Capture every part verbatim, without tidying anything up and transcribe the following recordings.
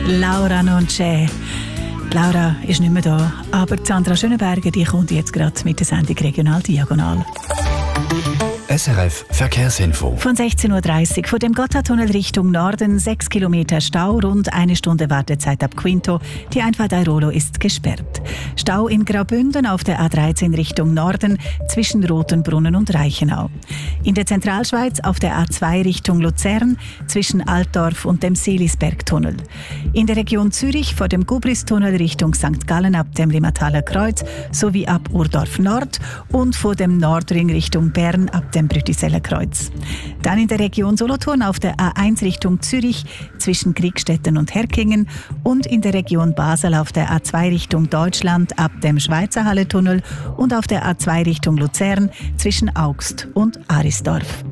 Laura non c'è. Laura ist nicht mehr da, aber Sandra Schönenberger, die kommt jetzt gerade mit der Sendung Regional Diagonal. S R F Verkehrsinfo. Von sechzehn Uhr dreißig vor dem Gotthardtunnel Richtung Norden, sechs Kilometer Stau, rund eine Stunde Wartezeit ab Quinto. Die Einfahrt Airolo ist gesperrt. Stau in Graubünden auf der A dreizehn Richtung Norden zwischen Rotenbrunnen und Reichenau. In der Zentralschweiz auf der A zwei Richtung Luzern zwischen Altdorf und dem Seelisbergtunnel. In der Region Zürich vor dem Gubristunnel Richtung Sankt Gallen ab dem Limmataler Kreuz sowie ab Urdorf Nord und vor dem Nordring Richtung Bern ab dem Brütiseller Kreuz. Dann in der Region Solothurn auf der A eins Richtung Zürich zwischen Kriegstetten und Herkingen und in der Region Basel auf der A zwei Richtung Deutschland ab dem Schweizer Halletunnel und auf der A zwei Richtung Luzern zwischen Augst und Arisdorf.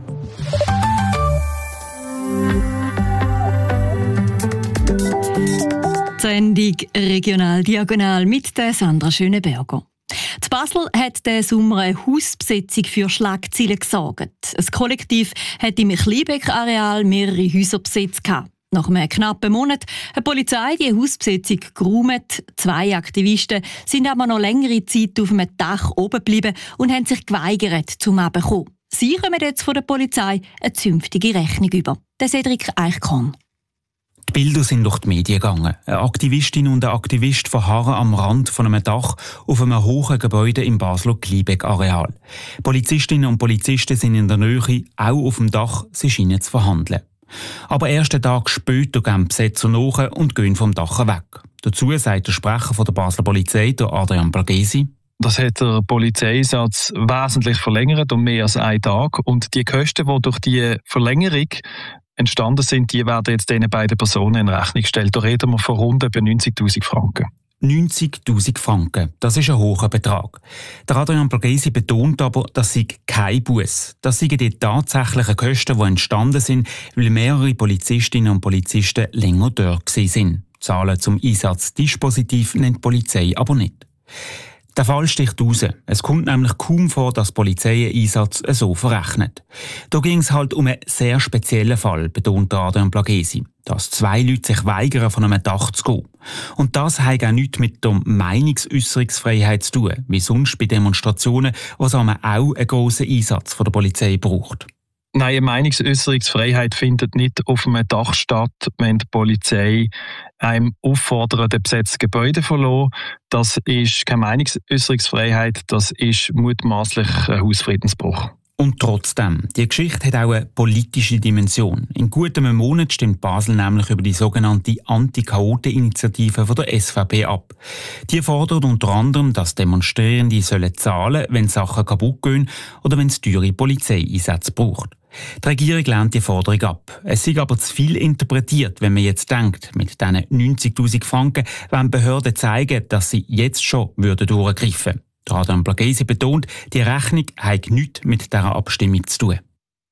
Sendung Regional Diagonal mit der Sandra Schönenberger. Die Basel hat diesen Sommer eine Hausbesetzung für Schlagzeilen gesorgt. Ein Kollektiv hat im Kliebeck-Areal mehrere Häuser besetzt. Nach einem knappen Monat hat die Polizei die Hausbesetzung geräumt. Zwei Aktivisten sind aber noch längere Zeit auf dem Dach oben geblieben und haben sich geweigert, zum Abkommen. Sie kommen jetzt von der Polizei eine zünftige Rechnung über. Der Cedric Eichkorn. Die Bilder sind durch die Medien gegangen. Eine Aktivistin und ein Aktivist verharren am Rand von einem Dach auf einem hohen Gebäude im Basler Kliebeck-Areal. Polizistinnen und Polizisten sind in der Nähe, auch auf dem Dach, sie scheinen zu verhandeln. Aber erst einen Tag später gehen die Besetzer nach und gehen vom Dach weg. Dazu sagt der Sprecher von der Basler Polizei, der Adrian Blagesi: Das hat der Polizeieinsatz wesentlich verlängert, um mehr als einen Tag. Und die Kosten, die durch die Verlängerung entstanden sind, die werden jetzt diesen beiden Personen in Rechnung gestellt. Da reden wir von rund etwa neunzigtausend Franken. neunzigtausend Franken, das ist ein hoher Betrag. Der Adrian Blagesi betont aber, das sei kein Buss. Das seien die tatsächlichen Kosten, die entstanden sind, weil mehrere Polizistinnen und Polizisten länger dort sind. Zahlen zum Einsatzdispositiv nennt die Polizei aber nicht. Der Fall sticht raus. Es kommt nämlich kaum vor, dass die Polizei einen Einsatz so verrechnet. Da ging es halt um einen sehr speziellen Fall, betont Adrian Blagesi, dass zwei Leute sich weigern, von einem Dach zu gehen. Und das hat auch nichts mit der Meinungsäusserungsfreiheit zu tun, wie sonst bei Demonstrationen, wo es auch einen grossen Einsatz von der Polizei braucht. Nein, eine Meinungsäusserungsfreiheit findet nicht auf einem Dach statt, wenn die Polizei einem auffordert, ein besetztes Gebäude zu verlassen. Das ist keine Meinungsäusserungsfreiheit, das ist mutmaßlich ein Hausfriedensbruch. Und trotzdem, die Geschichte hat auch eine politische Dimension. In gut einem Monat stimmt Basel nämlich über die sogenannte Anti-Chaoten-Initiative von der S V P ab. Die fordert unter anderem, dass Demonstrierende sollen zahlen, wenn Sachen kaputt gehen oder wenn es teure Polizeieinsätze braucht. Die Regierung lehnt die Forderung ab. Es sei aber zu viel interpretiert, wenn man jetzt denkt, mit diesen neunzigtausend Franken wollen Behörden zeigen, dass sie jetzt schon durchgreifen würden. Der Adrian Blagesi betont, die Rechnung habe nichts mit dieser Abstimmung zu tun.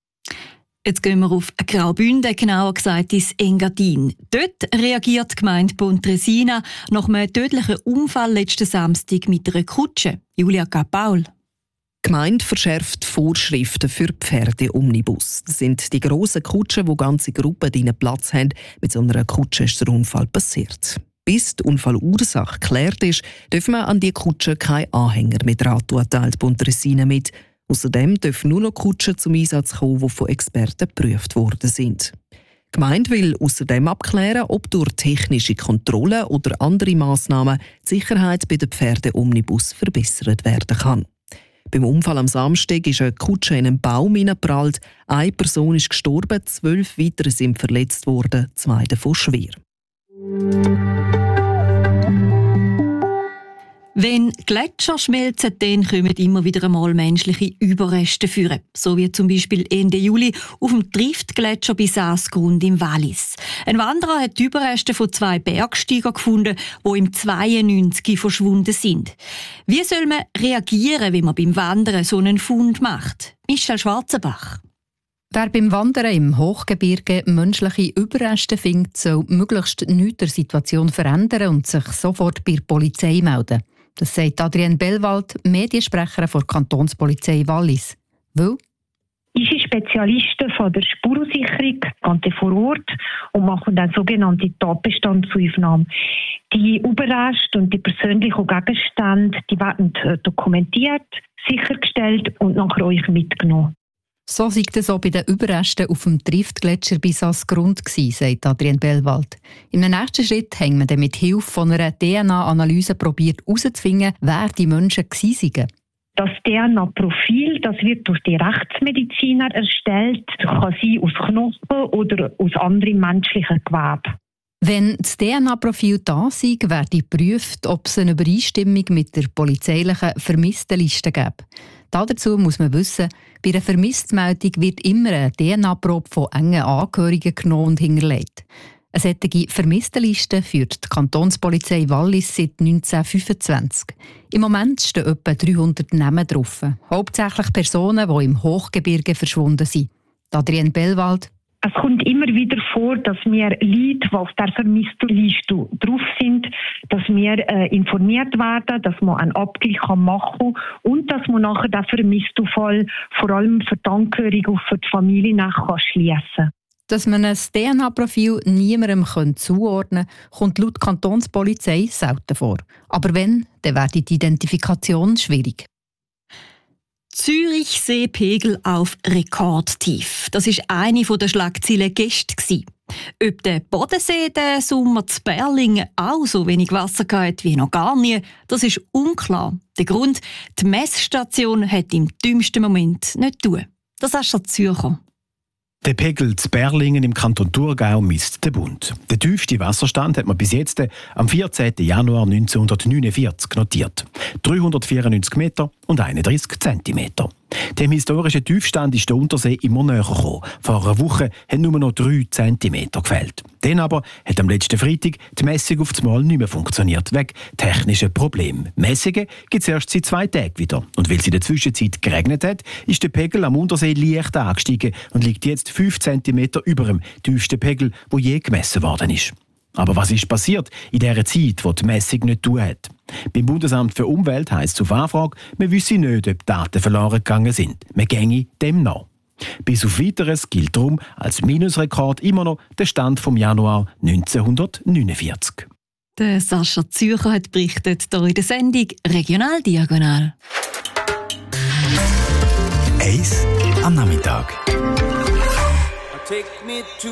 Jetzt gehen wir auf Graubünden, genauer gesagt ins Engadin. Dort reagiert die Gemeinde Pontresina nach einem tödlichen Unfall letzten Samstag mit einer Kutsche. Julia Kapaul. Die Gemeinde verschärft Vorschriften für Pferdeomnibus. Das sind die grossen Kutschen, wo ganze Gruppen drinnen Platz haben. Mit so einer Kutsche ist der Unfall passiert. Bis die Unfallursache geklärt ist, dürfen wir an die Kutsche keinen Anhänger mit dran tun, teilt Pontresina mit. Außerdem dürfen nur noch Kutschen zum Einsatz kommen, die von Experten geprüft worden sind. Die Gemeinde will außerdem abklären, ob durch technische Kontrollen oder andere Massnahmen die Sicherheit bei den Pferdeomnibus verbessert werden kann. Beim Unfall am Samstag ist eine Kutsche in einen Baum hineingeprallt. Eine Person ist gestorben, zwölf weitere sind verletzt worden, zwei davon schwer. Wenn Gletscher schmelzen, dann kommen immer wieder einmal menschliche Überreste führen. So wie zum Beispiel Ende Juli auf dem Triftgletscher bei Saasgrund im Wallis. Ein Wanderer hat die Überreste von zwei Bergsteigern gefunden, die im zweiundneunzig verschwunden sind. Wie soll man reagieren, wenn man beim Wandern so einen Fund macht? Michel Schwarzenbach. Wer beim Wandern im Hochgebirge menschliche Überreste findet, soll möglichst nichts der Situation verändern und sich sofort bei der Polizei melden. Das sagt Adrienne Bellwald, Mediensprecherin der Kantonspolizei Wallis. Weil? Unsere Spezialisten von der Spurensicherung gehen vor Ort und machen dann sogenannte Tatbestandsaufnahmen. Die Überreste und die persönlichen Gegenstände, die werden dokumentiert, sichergestellt und nachher euch mitgenommen. So sei es auch bei den Überresten auf dem Triftgletscher bis ans Grund gewesen, sagt Adrienne Bellwald. Im nächsten Schritt haben wir dann mit Hilfe von einer D N A-Analyse probiert herauszufinden, wer die Menschen gewesen seien. Das D N A-Profil, das wird durch die Rechtsmediziner erstellt. Das kann sein aus Knochen oder aus anderen menschlichen Geweben. Wenn das D N A-Profil da sei, werde geprüft, ob es eine Übereinstimmung mit der polizeilichen Vermisstenliste gibt. Dazu muss man wissen, bei einer Vermisstmeldung wird immer eine D N A-Probe von engen Angehörigen genommen und hinterlegt. Eine solche Vermisstenliste führt die Kantonspolizei Wallis seit neunzehnhundertfünfundzwanzig. Im Moment stehen etwa dreihundert Namen drauf. Hauptsächlich Personen, die im Hochgebirge verschwunden sind. Adrienne Bellwald. Es kommt immer wieder vor, dass wir Leute, die auf der Vermisstenliste drauf sind, dass wir äh, informiert werden, dass man einen Abgleich machen kann und dass man nachher den Vermisstenfall vor allem für die Angehörigen und für die Familie nachher schliessen kann. Dass man ein D N A-Profil niemandem zuordnen kann, kommt laut Kantonspolizei selten vor. Aber wenn, dann wird die Identifikation schwierig. Zürichseepegel auf Rekordtief. Das war eine der Schlagzeilen gestern. Ob der Bodensee den Sommer zu Berlingen auch so wenig Wasser hatte wie noch gar nie, das ist unklar. Der Grund, die Messstation hat im dümmsten Moment nicht tun. Das hast du Zürcher. Der Pegel zu Berlingen im Kanton Thurgau misst der Bund. Der tiefste Wasserstand hat man bis jetzt am vierzehnten Januar neunzehnhundertneunundvierzig notiert. dreihundertvierundneunzig Meter und einunddreißig Zentimeter. Dem historischen Tiefstand ist der Untersee immer näher gekommen. Vor einer Woche haben nur noch drei Zentimeter gefehlt. Dann aber hat am letzten Freitag die Messung auf das Mal nicht mehr funktioniert, wegen technischen Problemen. Messungen gibt es erst seit zwei Tagen wieder. Und weil es in der Zwischenzeit geregnet hat, ist der Pegel am Untersee leicht angestiegen und liegt jetzt fünf Zentimeter über dem tiefsten Pegel, der je gemessen worden ist. Aber was ist passiert in dieser Zeit, wo die Messung nicht tun hat? Beim Bundesamt für Umwelt heisst es auf Anfrage, man wisse nicht, ob Daten verloren gegangen sind. Man ginge dem nach. Bis auf Weiteres gilt darum als Minusrekord immer noch der Stand vom Januar neunzehnhundertneunundvierzig. Der Sascha Zürcher hat berichtet hier in der Sendung «Regional Diagonal». Eis am Nachmittag.